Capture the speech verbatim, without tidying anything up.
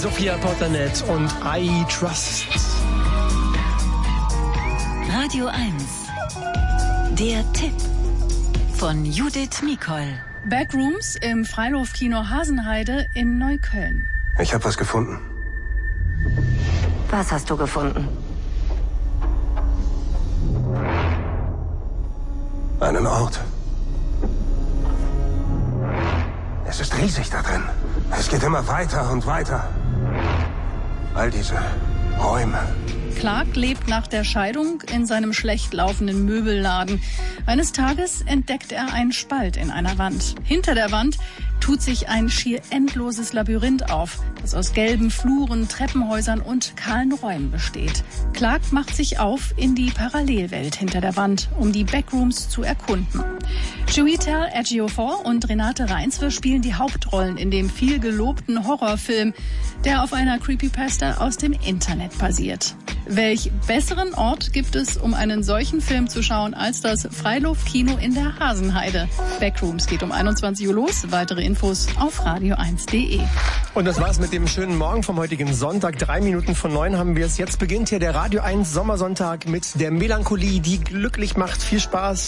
Sophia Potternet und I Trust. Radio eins. Der Tipp von Judith Mikol. Backrooms im Freiluftkino Hasenheide in Neukölln. Ich habe was gefunden. Was hast du gefunden? Einen Ort. Es ist riesig da drin. Es geht immer weiter und weiter. All diese Räume. Clark lebt nach der Scheidung in seinem schlecht laufenden Möbelladen. Eines Tages entdeckt er einen Spalt in einer Wand. Hinter der Wand tut sich ein schier endloses Labyrinth auf, das aus gelben Fluren, Treppenhäusern und kahlen Räumen besteht. Clark macht sich auf in die Parallelwelt hinter der Wand, um die Backrooms zu erkunden. Chiwetel Ejiofor und Renate Reinsve spielen die Hauptrollen in dem viel gelobten Horrorfilm, der auf einer Creepypasta aus dem Internet basiert. Welch besseren Ort gibt es, um einen solchen Film zu schauen, als das Freiluftkino in der Hasenheide? Backrooms geht um einundzwanzig Uhr los. Weitere Infos auf radio eins punkt de. Und das war's mit dem schönen Morgen vom heutigen Sonntag. Drei Minuten von neun haben wir es. Jetzt beginnt hier der Radio eins Sommersonntag mit der Melancholie, die glücklich macht. Viel Spaß.